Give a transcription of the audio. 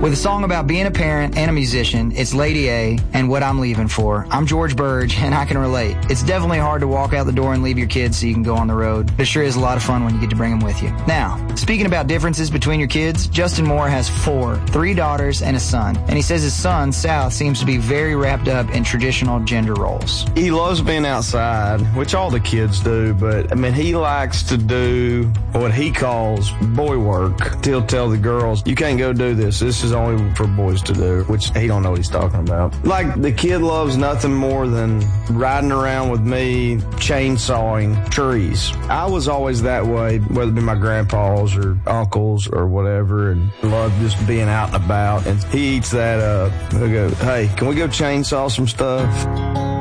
With a song about being a parent and a musician, it's Lady A and What I'm Leaving For. I'm George Burge, and I can relate. It's definitely hard to walk out the door and leave your kids so you can go on the road, but it sure is a lot of fun when you get to bring them with you. Now, speaking about differences between your kids, Justin Moore has 3 daughters and a son, and he says his son, South, seems to be very wrapped up in traditional gender roles. He loves being outside, which all the kids do, but, I mean, he likes to do what he calls boy work. He'll tell the girls, you can't go do this. This is only for boys to do, which he don't know what he's talking about. Like, the kid loves nothing more than riding around with me, chainsawing trees. I was always that way, whether it be my grandpas or uncles or whatever, and loved just being out and about. And he eats that up. He'll go, hey, can we go chainsaw some stuff?